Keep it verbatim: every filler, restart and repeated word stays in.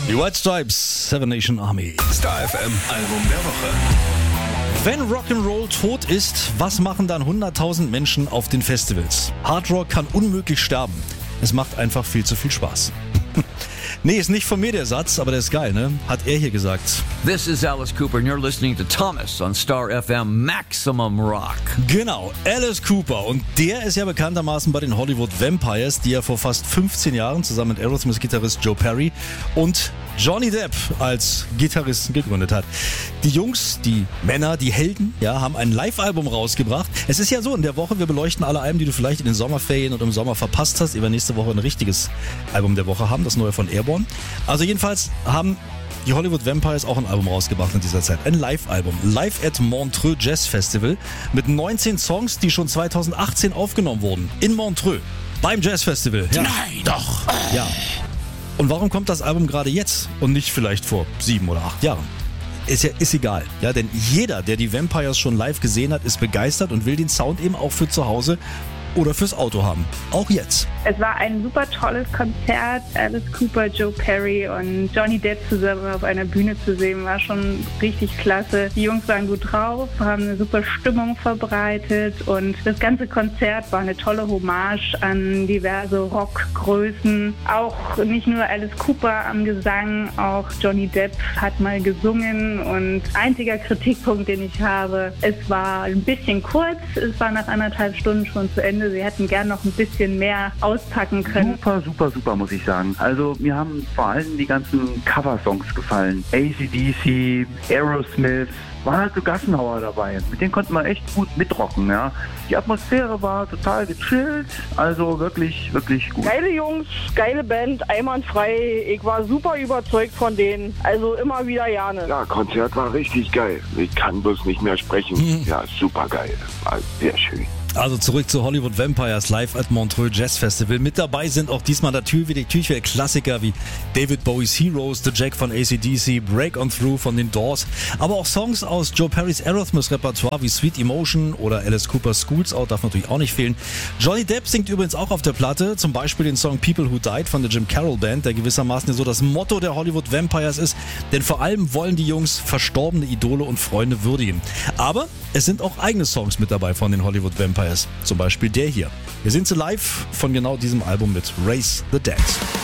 Die White Stripes, Seven Nation Army. Star F M Album der Woche. Wenn Rock'n'Roll tot ist, was machen dann hunderttausend Menschen auf den Festivals? Hard Rock kann unmöglich sterben. Es macht einfach viel zu viel Spaß. Nee, ist nicht von mir der Satz, aber der ist geil, ne? Hat er hier gesagt. This is Alice Cooper and you're listening to Thomas on Star F M Maximum Rock. Genau, Alice Cooper. Und der ist ja bekanntermaßen bei den Hollywood Vampires, die er vor fast fünfzehn Jahren zusammen mit Aerosmith-Gitarrist Joe Perry und Johnny Depp als Gitarristen gegründet hat. Die Jungs, die Männer, die Helden, ja, haben ein Live-Album rausgebracht. Es ist ja so, in der Woche, wir beleuchten alle Alben, die du vielleicht in den Sommerferien und im Sommer verpasst hast. Wir werden nächste Woche ein richtiges Album der Woche haben, das neue von Airborne. Also jedenfalls haben die Hollywood Vampires auch ein Album rausgebracht in dieser Zeit. Ein Live-Album. Live at Montreux Jazz Festival mit neunzehn Songs, die schon zweitausendachtzehn aufgenommen wurden. In Montreux. Beim Jazz Festival. Ja. Nein! Doch! Ja. Und warum kommt das Album gerade jetzt und nicht vielleicht vor sieben oder acht Jahren? Ist ja ist egal, ja, denn jeder, der die Vampires schon live gesehen hat, ist begeistert und will den Sound eben auch für zu Hause oder fürs Auto haben. Auch jetzt. Es war ein super tolles Konzert. Alice Cooper, Joe Perry und Johnny Depp zusammen auf einer Bühne zu sehen, war schon richtig klasse. Die Jungs waren gut drauf, haben eine super Stimmung verbreitet und das ganze Konzert war eine tolle Hommage an diverse Rockgrößen. Auch nicht nur Alice Cooper am Gesang, auch Johnny Depp hat mal gesungen und einziger Kritikpunkt, den ich habe, es war ein bisschen kurz, es war nach anderthalb Stunden schon zu Ende. Sie hätten gern noch ein bisschen mehr auspacken können. Super, super, super, muss ich sagen. Also mir haben vor allem die ganzen Coversongs gefallen. A C D C, Aerosmith, waren halt so Gassenhauer dabei. Mit denen konnte man echt gut mitrocken, ja. Die Atmosphäre war total gechillt, also wirklich, wirklich gut. Geile Jungs, geile Band, einwandfrei. Ich war super überzeugt von denen. Also immer wieder gerne. Ja, Konzert war richtig geil. Ich kann bloß nicht mehr sprechen. Hm. Ja, super geil. War sehr schön. Also zurück zu Hollywood Vampires live at Montreux Jazz Festival. Mit dabei sind auch diesmal natürlich wieder Klassiker wie David Bowie's Heroes, The Jack von A C D C, Break On Through von den Doors, aber auch Songs aus Joe Perrys Aerosmith Repertoire wie Sweet Emotion oder Alice Cooper's Schools Out darf natürlich auch nicht fehlen. Johnny Depp singt übrigens auch auf der Platte, zum Beispiel den Song People Who Died von der Jim Carroll Band, der gewissermaßen so das Motto der Hollywood Vampires ist, denn vor allem wollen die Jungs verstorbene Idole und Freunde würdigen. Aber es sind auch eigene Songs mit dabei von den Hollywood Vampires. Zum Beispiel der hier. Wir sind sie live von genau diesem Album mit Raise the Dead.